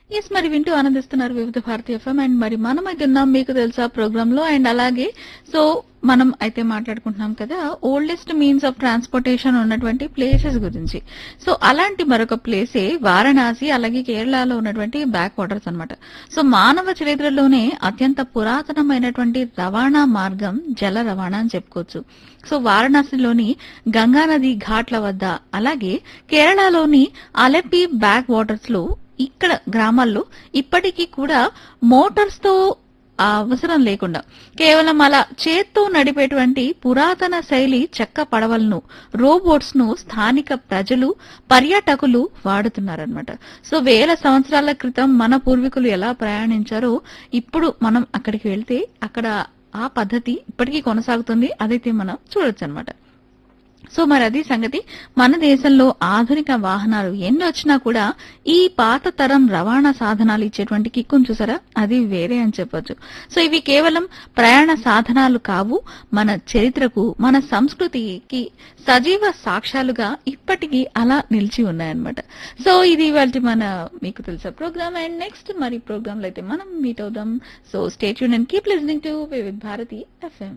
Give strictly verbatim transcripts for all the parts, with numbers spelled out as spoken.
Yes మరి వింటూ ఆనందిస్తున్నారు వివిధ భారతీయ ఎఫ్ఎం. అండ్ మరి మనం అయితే ఉన్నాం మీకు తెలుసా ప్రోగ్రామ్ లో. అండ్ అలాగే సో మనం అయితే మాట్లాడుకుంటున్నాం కదా ఓల్డెస్ట్ మీన్స్ ఆఫ్ ట్రాన్స్పోర్టేషన్ ఉన్నటువంటి ప్లేసెస్ గురించి. సో అలాంటి మరొక ప్లేసే వారణాసి, అలాగే కేరళలో ఉన్నటువంటి బ్యాక్ వాటర్స్ అన్నమాట. సో మానవ చరిత్రలోనే అత్యంత పురాతనమైనటువంటి రవాణా మార్గం జల రవాణా అని చెప్పుకోవచ్చు. సో వారణాసిలోని గంగానది ఘాట్ల వద్ద, అలాగే కేరళలోని అలెప్పి బ్యాక్ వాటర్స్ లో ఇక్కడ గ్రామాల్లో ఇప్పటికీ కూడా మోటార్స్ తో అవసరం లేకుండా కేవలం అలా చేత్తో నడిపేటువంటి పురాతన శైలి చెక్క పడవలను, రోబోట్స్ ను స్థానిక ప్రజలు, పర్యాటకులు వాడుతున్నారనమాట. సో వేల సంవత్సరాల క్రితం మన పూర్వీకులు ఎలా ప్రయాణించారో ఇప్పుడు మనం అక్కడికి వెళ్తే అక్కడ ఆ పద్ధతి ఇప్పటికీ కొనసాగుతుంది. అదైతే మనం చూడొచ్చు అనమాట. సో మరి అది సంగతి. మన దేశంలో ఆధునిక వాహనాలు ఎన్ని వచ్చినా కూడా ఈ పాత తరం రవాణా సాధనాలు ఇచ్చేటువంటి కిక్కును చూసారా, అది వేరే అని చెప్పొచ్చు. సో ఇవి కేవలం ప్రయాణ సాధనాలు కావు, మన చరిత్రకు, మన సంస్కృతికి సజీవ సాక్ష్యాలుగా ఇప్పటికీ అలా నిలిచి ఉన్నాయన్నమాట. సో ఇది ఇవాళ మన మీకు తెలుసా ప్రోగ్రామ్. అండ్ నెక్స్ట్ మరి ప్రోగ్రామ్ లో అయితే మనం మీట్ అవుదాం. So stay tune and keep listening to వివిధ భారతి ఎఫ్ఎం.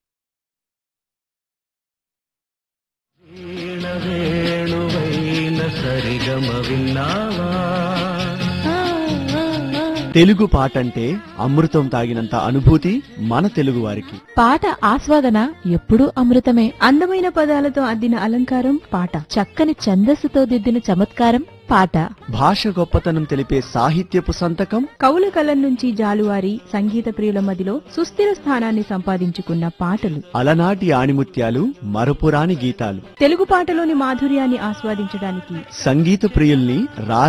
వీణ వేణువైన సరిగమ విన్నావా? తెలుగు పాటంటే అమృతం తాగినంత అనుభూతి మన తెలుగు వారికి. పాట ఆస్వాదన ఎప్పుడూ అమృతమే. అందమైన పదాలతో అద్దిన అలంకారం పాట, చక్కని ఛందస్సుతో దిద్దిన చమత్కారం పాట, భాష గొప్పతనం తెలిపే సాహిత్యపు సంతకం, కవుల కలం నుంచి జాలువారి సంగీత ప్రియుల మదిలో సుస్థిర స్థానాన్ని సంపాదించుకున్న పాటలు, అలనాటి ఆణిముత్యాలు, మరపురాని గీతాలు. తెలుగు పాటలోని మాధుర్యాన్ని ఆస్వాదించడానికి సంగీత ప్రియుల్ని రా